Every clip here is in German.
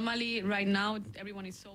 normally right now everyone is so.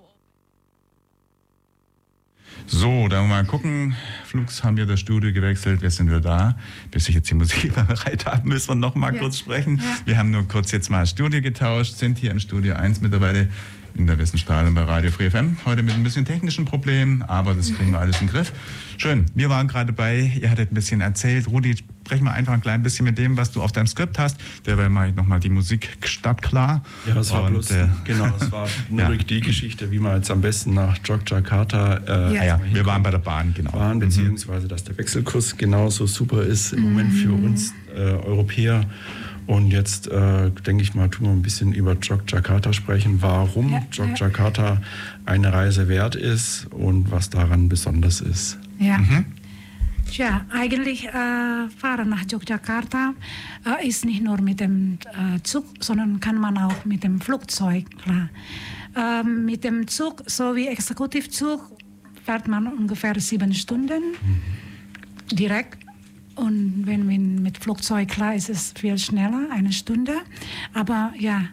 So, dann mal gucken. Flux, haben wir das Studio gewechselt. Wir sind wieder da. Bis ich jetzt die Musik bereit habe, müssen wir noch mal kurz sprechen. Ja. Wir haben nur kurz jetzt mal das Studio getauscht, sind hier im Studio 1 mittlerweile in der Wissensstrahlung bei Radio Free FM. Heute mit ein bisschen technischen Problemen, aber das kriegen wir alles in den Griff. Schön, wir waren gerade bei, ihr hattet ein bisschen erzählt. Rudi, sprechen wir einfach ein klein bisschen mit dem, was du auf deinem Skript hast. Derweil mache ich nochmal die Musik startklar. Ja, das war bloß, das war nur die Geschichte, wie man jetzt am besten nach Yogyakarta wir waren bei der Bahn, genau. Beziehungsweise, dass der Wechselkurs genauso super ist im Moment für uns Europäer. Und jetzt, denke ich mal, tun wir ein bisschen über Yogyakarta sprechen, warum Yogyakarta eine Reise wert ist und was daran besonders ist. Ja, Tja, eigentlich fahren nach Yogyakarta ist nicht nur mit dem Zug, sondern kann man auch mit dem Flugzeug, klar. Mit dem Zug, so wie Exekutivzug, fährt man ungefähr 7 Stunden direkt. Und wenn man mit Flugzeug, klar, ist es viel schneller, 1 Stunde. Aber ja,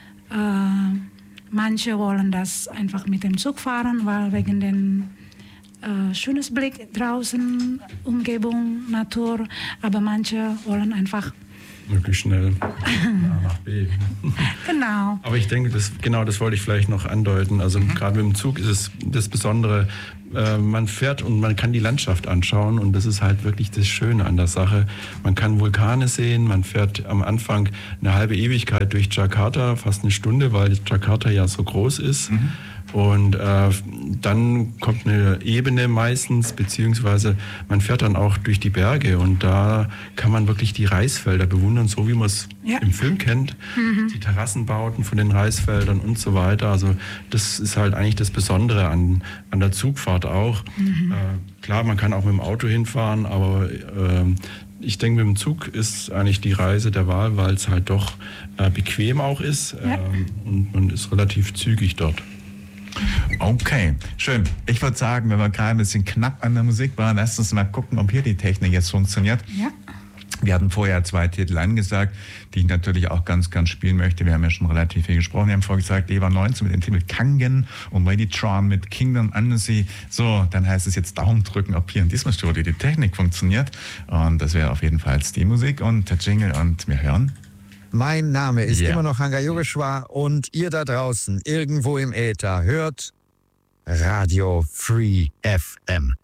manche wollen das einfach mit dem Zug fahren, weil wegen dem schönes Blick draußen, Umgebung, Natur. Aber manche wollen einfach möglichst schnell A nach B. Genau. Aber ich denke, das wollte ich vielleicht noch andeuten. Also gerade mit dem Zug ist es das Besondere, man fährt und man kann die Landschaft anschauen und das ist halt wirklich das Schöne an der Sache. Man kann Vulkane sehen, man fährt am Anfang eine halbe Ewigkeit durch Jakarta, fast 1 Stunde, weil Jakarta ja so groß ist. Und dann kommt eine Ebene meistens, beziehungsweise man fährt dann auch durch die Berge und da kann man wirklich die Reisfelder bewundern, so wie man es im Film kennt. Die Terrassenbauten von den Reisfeldern und so weiter. Also das ist halt eigentlich das Besondere an der Zugfahrt auch. Klar, man kann auch mit dem Auto hinfahren, aber ich denke, mit dem Zug ist eigentlich die Reise der Wahl, weil es halt doch bequem auch ist und man ist relativ zügig dort. Okay, schön. Ich würde sagen, wenn wir gerade ein bisschen knapp an der Musik waren, lasst uns mal gucken, ob hier die Technik jetzt funktioniert. Ja. Wir hatten vorher 2 Titel angesagt, die ich natürlich auch ganz spielen möchte. Wir haben ja schon relativ viel gesprochen. Wir haben vorher gesagt, Eva 19 mit dem Titel Kangen und Ladytron mit Kingdom Undersea. So, dann heißt es jetzt Daumen drücken, ob hier in diesem Studio die Technik funktioniert. Und das wäre auf jeden Fall die Musik und der Jingle und wir hören. Mein Name ist immer noch Hanga Yogeshwar und ihr da draußen irgendwo im Äther hört Radio Free FM.